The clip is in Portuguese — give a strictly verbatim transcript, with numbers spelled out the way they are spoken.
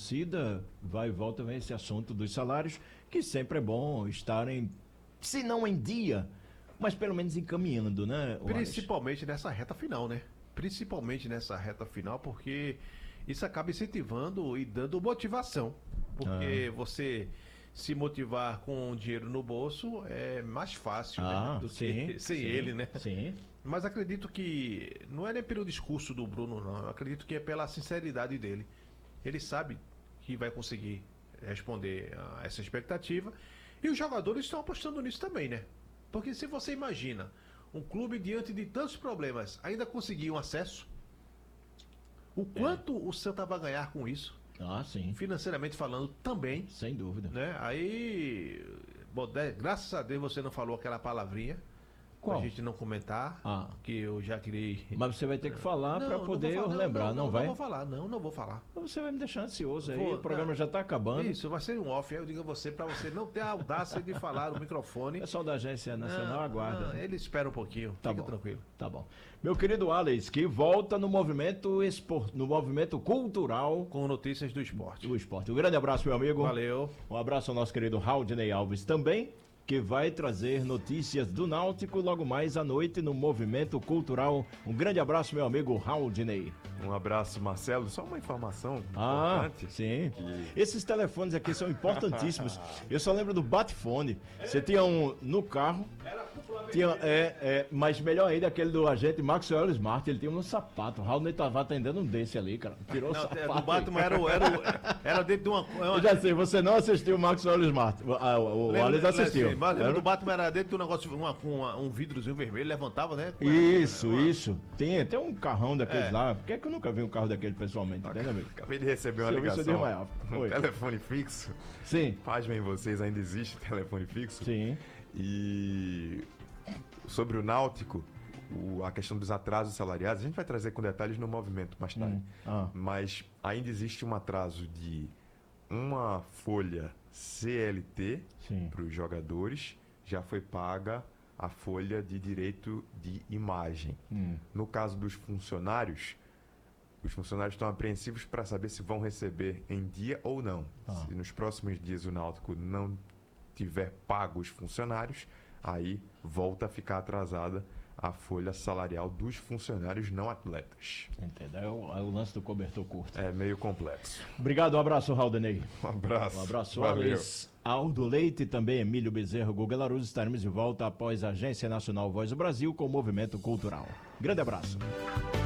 torcida, vai e volta, vem esse assunto dos salários, que sempre é bom estarem, se não em dia, mas pelo menos encaminhando, né? Principalmente nessa reta final, né? Principalmente nessa reta final, porque isso acaba incentivando e dando motivação. Porque ah. você se motivar com o dinheiro no bolso é mais fácil, ah, né? Do sim, que sem sim, ele, né? Sim. Mas acredito que não é nem pelo discurso do Bruno, não. Eu acredito que é pela sinceridade dele. Ele sabe que vai conseguir responder a essa expectativa. E os jogadores estão apostando nisso também, né? Porque se você imagina um clube diante de tantos problemas ainda conseguir um acesso, o quanto é. o Santa vai ganhar com isso? Ah, sim. Financeiramente falando também. Sem dúvida. Né? Aí, Bodé, graças a Deus você não falou aquela palavrinha. Qual? Pra gente não comentar, ah. que eu já criei. Mas você vai ter que falar para poder eu lembrar, não, não, não vai? Não vou falar, não, não vou falar. Você vai me deixar ansioso aí, vou, o programa não, já está acabando. Isso, vai ser um off, aí eu digo a você, para você não ter a audácia de falar no microfone. O pessoal da Agência Nacional não, aguarda. Não, ele espera um pouquinho, tá fica bom, tranquilo. Tá bom. Meu querido Alex, que volta no movimento, esport... no movimento cultural. Com notícias do esporte. Do esporte. Um grande abraço, meu amigo. Valeu. Um abraço ao nosso querido Raudney Alves também, que vai trazer notícias do Náutico logo mais à noite no Movimento Cultural. Um grande abraço, meu amigo Raudney. Um abraço, Marcelo. Só uma informação ah, importante. Sim. Que... Esses telefones aqui são importantíssimos. Eu só lembro do bate-fone. Você tinha um no carro. Tinha, é, é, mas melhor ainda, aquele do agente Maxwell Smart, ele tinha um sapato. O Raudney estava atendendo um desse ali, cara. Tirou não, o sapato. Do Batman era, era, era dentro de uma... Eu já sei, você não assistiu o Maxwell Smart. O, o, o Alex assistiu. Mas lembra do Batman era dentro de um negócio, uma, uma, um vidrozinho vermelho, levantava, né? Isso, uma... isso. Tem até um carrão daqueles é. lá. Por que é que eu nunca vi um carro daquele pessoalmente? Entendeu, amigo? Acabei de receber uma Serviço ligação. Um telefone fixo. Sim. Pasmem vocês, ainda existe telefone fixo? Sim. E sobre o Náutico, o, a questão dos atrasos salariais, a gente vai trazer com detalhes no movimento mais tarde. Hum. Ah. Mas ainda existe um atraso de uma folha C L T para os jogadores, já foi paga a folha de direito de imagem. Hum. No caso dos funcionários, os funcionários estão apreensivos para saber se vão receber em dia ou não. Ah. Se nos próximos dias o Náutico não tiver pago os funcionários, aí volta a ficar atrasada a folha salarial dos funcionários não atletas. Entendeu? É o, é o lance do cobertor curto. É meio complexo. Obrigado, um abraço, Raudney. Um abraço. Um abraço, Valeu. Alex. Aldo Leite e também Emílio Bezerro Guga Laruz. Estaremos de volta após a Agência Nacional Voz do Brasil com o Movimento Cultural. Grande abraço.